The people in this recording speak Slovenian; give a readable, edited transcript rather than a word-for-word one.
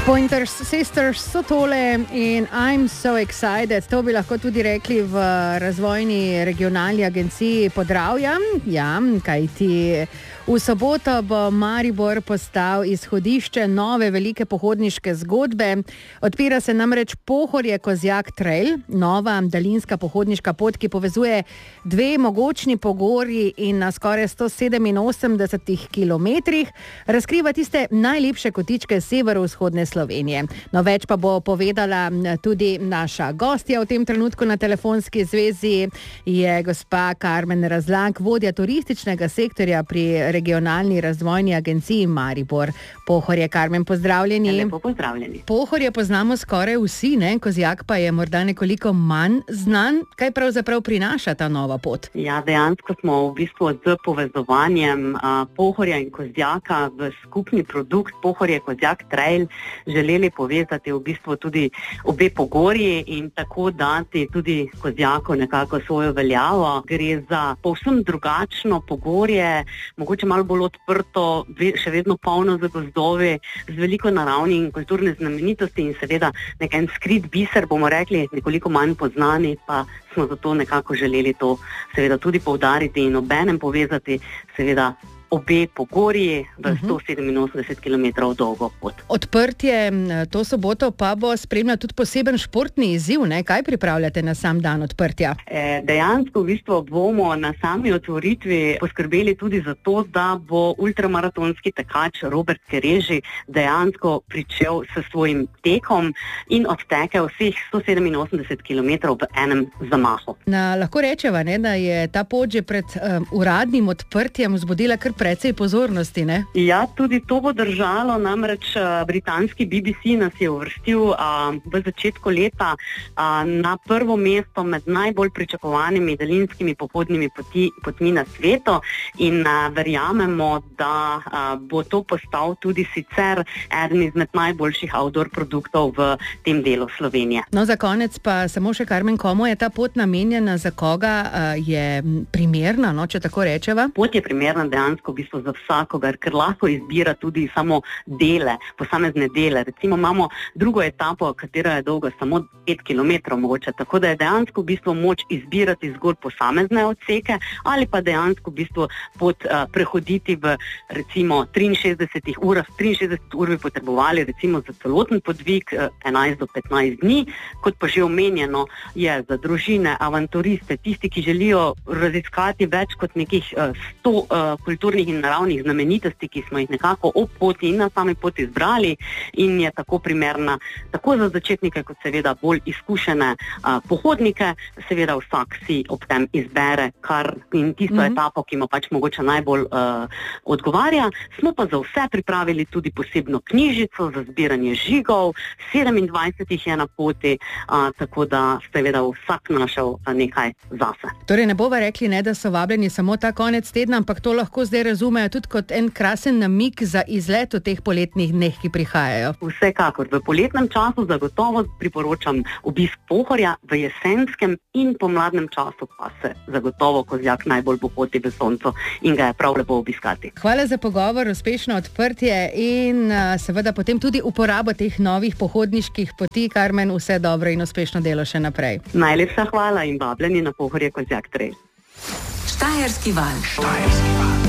Pointers Sisters so tole in I'm so excited. To bi lahko tudi rekli v razvojni regionalni agenciji Podravja. Ja, kajti v soboto bo Maribor postal izhodišče nove velike pohodniške zgodbe. Odpira se namreč Pohorje-Kozjak trail, nova daljinska pohodniška pot, ki povezuje dve mogočni pogorji in na skoraj 187 kilometrih razkriva tiste najlepše kotičke severovzhodne Slovenije. No, več pa bo povedala tudi naša gostja v tem trenutku na telefonski zvezi. Je gospa Karmen Razlak, vodja turističnega sektorja pri regionalni razvojni agenciji Maribor. Pohorje, Karmen, pozdravljeni. Lepo pozdravljeni. Pohorje poznamo skoraj vsi, ne? Kozjak pa je morda nekoliko manj znan. Kaj pravzaprav prinaša ta nova pot? Ja, dejansko smo v bistvu z povezovanjem Pohorja in Kozjaka v skupni produkt Pohorje-Kozjak trail želeli povezati v bistvu tudi obe pogorji in tako dati tudi Kozjaku nekako svojo veljavo. Gre za povsem drugačno pogorje, mogoče malo bolj odprto, še vedno polno z gozdovi, z veliko naravnih in kulturne znamenitosti in seveda nekaj skrit biser, bomo rekli, nekoliko manj poznani, pa smo zato nekako želeli to seveda tudi poudariti in obenem povezati seveda obe pogorji v 187 km dolgo pot. Odprtje to soboto pa bo spremljal tudi poseben športni izziv, ne? Kaj pripravljate na sam dan odprtja? Dejansko v bistvu bomo na sami otvoritvi poskrbeli tudi za to, da bo ultramaratonski tekač Robert Kereži dejansko pričel s svojim tekom in odtekel vseh 187 km v enem zamahu. Lahko rečeva, ne, da je ta pot že pred uradnim odprtjem vzbudila kar precej pozornosti, ne? Ja, tudi to bo držalo, namreč britanski BBC nas je uvrstil v začetku leta na prvo mesto med najbolj pričakovanimi daljinskimi pohodnimi potmi na svetu in verjamemo, da bo to postal tudi sicer eden izmed najboljših outdoor produktov v tem delu Slovenije. No, za konec pa samo še, Karmen, komu je ta pot namenjena, za koga je primerna, no, če tako rečeva? Pot je primerna dejansko v bistvu za vsakogar, ker lahko izbira tudi samo dele, posamezne dele. Recimo imamo drugo etapo, katera je dolga samo 5 km mogoče, tako da je dejansko v bistvu moč izbirati zgolj posamezne odseke ali pa dejansko v bistvu pot prehoditi v recimo 63 urah. 63 ur bi potrebovali recimo za celoten podvig 11 do 15 dni, kot pa že omenjeno je za družine, avanturiste, tisti, ki želijo raziskati več kot nekih 100 kulturnih in naravnih znamenitosti, ki smo jih nekako ob poti in na sami poti izbrali in je tako primerna tako za začetnike kot seveda bolj izkušene pohodnike. Seveda vsak si ob tem izbere kar in tisto etapo, ki mu pač mogoče najbolj odgovarja. Smo pa za vse pripravili tudi posebno knjižico za zbiranje žigov, 27 jih je na poti, tako da seveda vsak našel nekaj zase. Torej ne bova rekli, ne, da so vabljeni samo ta konec tedna, ampak to lahko zdaj razumejo tudi kot en krasen namig za izlet v teh poletnih dneh, ki prihajajo. Vsekakor. V poletnem času zagotovo priporočam obisk Pohorja, v jesenskem in pomladnem času pa se zagotovo Kozjak najbolj bohoti v soncu in ga je prav lepo obiskati. Hvala za pogovor, uspešno odprtje in seveda potem tudi uporabo teh novih pohodniških poti. Karmen, vse dobro in uspešno delo še naprej. Najlepša hvala in vabljeni na Pohorje-Kozjak trail. Štajerski val.